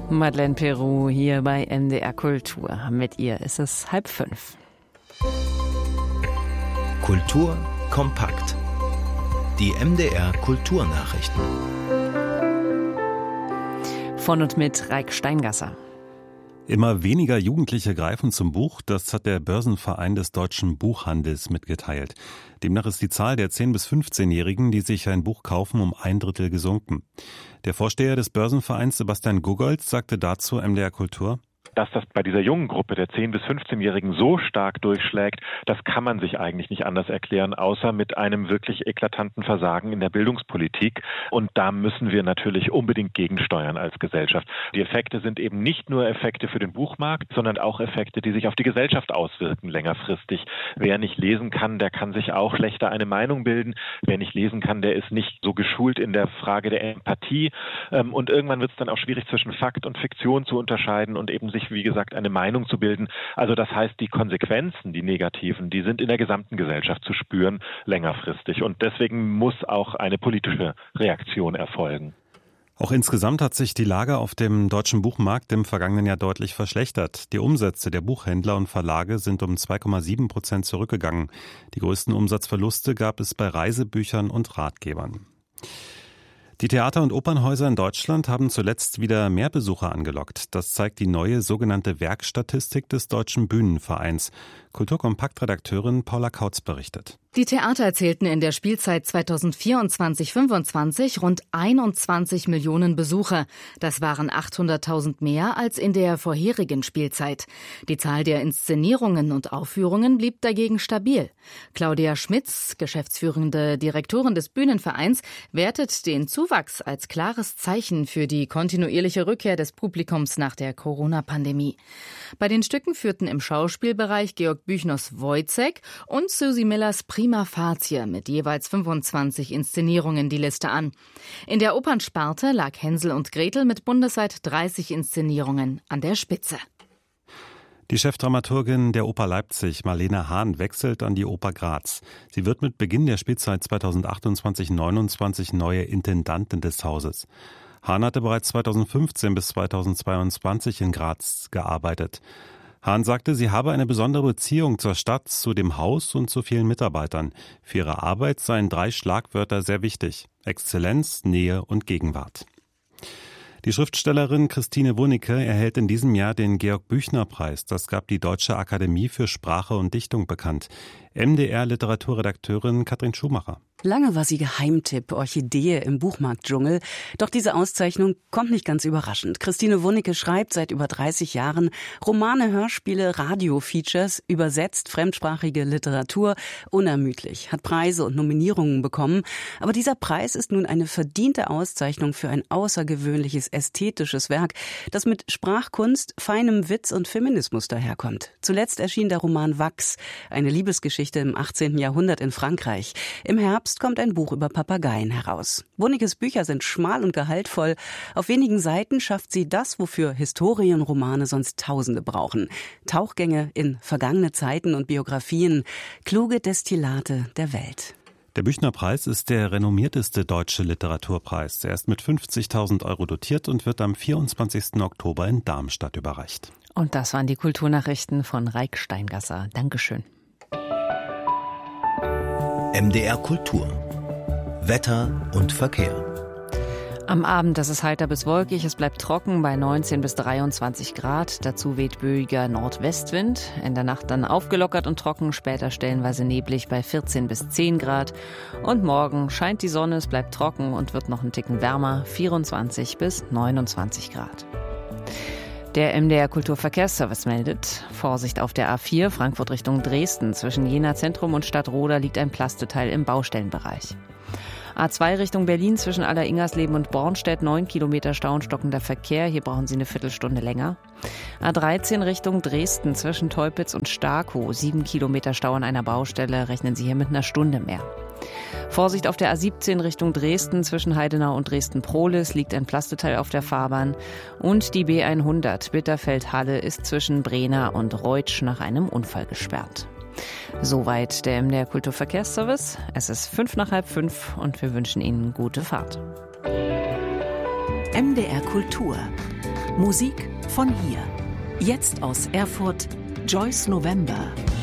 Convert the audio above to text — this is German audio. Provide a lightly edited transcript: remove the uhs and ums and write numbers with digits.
Madeleine Peru hier bei MDR Kultur. Mit ihr ist es 4:30. Kultur kompakt. Die MDR Kulturnachrichten. Von und mit Raik Steingasser. Immer weniger Jugendliche greifen zum Buch, das hat der Börsenverein des deutschen Buchhandels mitgeteilt. Demnach ist die Zahl der 10- bis 15-Jährigen, die sich ein Buch kaufen, um 1/3 gesunken. Der Vorsteher des Börsenvereins Sebastian Gugolz sagte dazu MDR Kultur: Dass das bei dieser jungen Gruppe der 10- bis 15-Jährigen so stark durchschlägt, das kann man sich eigentlich nicht anders erklären, außer mit einem wirklich eklatanten Versagen in der Bildungspolitik. Und da müssen wir natürlich unbedingt gegensteuern als Gesellschaft. Die Effekte sind eben nicht nur Effekte für den Buchmarkt, sondern auch Effekte, die sich auf die Gesellschaft auswirken längerfristig. Wer nicht lesen kann, der kann sich auch schlechter eine Meinung bilden. Wer nicht lesen kann, der ist nicht so geschult in der Frage der Empathie. Und irgendwann wird es dann auch schwierig, zwischen Fakt und Fiktion zu unterscheiden und eben sich, wie gesagt, eine Meinung zu bilden. Also das heißt, die Konsequenzen, die negativen, die sind in der gesamten Gesellschaft zu spüren, längerfristig. Und deswegen muss auch eine politische Reaktion erfolgen. Auch insgesamt hat sich die Lage auf dem deutschen Buchmarkt im vergangenen Jahr deutlich verschlechtert. Die Umsätze der Buchhändler und Verlage sind um 2,7% zurückgegangen. Die größten Umsatzverluste gab es bei Reisebüchern und Ratgebern. Die Theater- und Opernhäuser in Deutschland haben zuletzt wieder mehr Besucher angelockt. Das zeigt die neue sogenannte Werkstatistik des Deutschen Bühnenvereins. Kulturkompakt-Redakteurin Paula Kautz berichtet. Die Theater erzielten in der Spielzeit 2024/25 rund 21 Millionen Besucher. Das waren 800.000 mehr als in der vorherigen Spielzeit. Die Zahl der Inszenierungen und Aufführungen blieb dagegen stabil. Claudia Schmitz, geschäftsführende Direktorin des Bühnenvereins, wertet den Zuwachs als klares Zeichen für die kontinuierliche Rückkehr des Publikums nach der Corona-Pandemie. Bei den Stücken führten im Schauspielbereich Georg Büchners Wojzeck und Susie Millers Prima Facie mit jeweils 25 Inszenierungen die Liste an. In der Opernsparte lag Hänsel und Gretel mit bundesweit 30 Inszenierungen an der Spitze. Die Chefdramaturgin der Oper Leipzig, Marlene Hahn, wechselt an die Oper Graz. Sie wird mit Beginn der Spielzeit 2028/29 neue Intendantin des Hauses. Hahn hatte bereits 2015 bis 2022 in Graz gearbeitet. Hahn sagte, sie habe eine besondere Beziehung zur Stadt, zu dem Haus und zu vielen Mitarbeitern. Für ihre Arbeit seien 3 Schlagwörter sehr wichtig: Exzellenz, Nähe und Gegenwart. Die Schriftstellerin Christine Wunicke erhält in diesem Jahr den Georg-Büchner-Preis. Das gab die Deutsche Akademie für Sprache und Dichtung bekannt. MDR-Literaturredakteurin Katrin Schumacher. Lange war sie Geheimtipp, Orchidee im Buchmarktdschungel. Doch diese Auszeichnung kommt nicht ganz überraschend. Christine Wunicke schreibt seit über 30 Jahren Romane, Hörspiele, Radio-Features, übersetzt fremdsprachige Literatur, unermüdlich, hat Preise und Nominierungen bekommen. Aber dieser Preis ist nun eine verdiente Auszeichnung für ein außergewöhnliches ästhetisches Werk, das mit Sprachkunst, feinem Witz und Feminismus daherkommt. Zuletzt erschien der Roman Wachs, eine Liebesgeschichte im 18. Jahrhundert in Frankreich. Im Herbst kommt ein Buch über Papageien heraus. Wunickes Bücher sind schmal und gehaltvoll. Auf wenigen Seiten schafft sie das, wofür Historienromane sonst Tausende brauchen. Tauchgänge in vergangene Zeiten und Biografien, kluge Destillate der Welt. Der Büchner-Preis ist der renommierteste deutsche Literaturpreis. Er ist mit 50.000 € dotiert und wird am 24. Oktober in Darmstadt überreicht. Und das waren die Kulturnachrichten von Raik Steingasser. Dankeschön. MDR Kultur. Wetter und Verkehr. Am Abend ist es heiter bis wolkig, es bleibt trocken bei 19 bis 23 Grad. Dazu weht böiger Nordwestwind. In der Nacht dann aufgelockert und trocken, später stellenweise neblig bei 14 bis 10 Grad. Und morgen scheint die Sonne, es bleibt trocken und wird noch einen Ticken wärmer, 24 bis 29 Grad. Der MDR Kulturverkehrsservice meldet: Vorsicht auf der A4 Frankfurt Richtung Dresden. Zwischen Jena Zentrum und Stadtroda liegt ein Plasteteil im Baustellenbereich. A2 Richtung Berlin zwischen Alleringersleben und Bornstedt, 9 Kilometer Stau und stockender Verkehr. Hier brauchen Sie eine Viertelstunde länger. A13 Richtung Dresden zwischen Teupitz und Starkow, 7 Kilometer Stau an einer Baustelle. Rechnen Sie hier mit einer Stunde mehr. Vorsicht auf der A17 Richtung Dresden zwischen Heidenau und Dresden-Prohlis liegt ein Plasteteil auf der Fahrbahn. Und die B100 Bitterfeld-Halle ist zwischen Brena und Reutsch nach einem Unfall gesperrt. Soweit der MDR Kulturverkehrsservice. Es ist 5:05 und wir wünschen Ihnen gute Fahrt. MDR Kultur. Musik von hier. Jetzt aus Erfurt, Joyce November.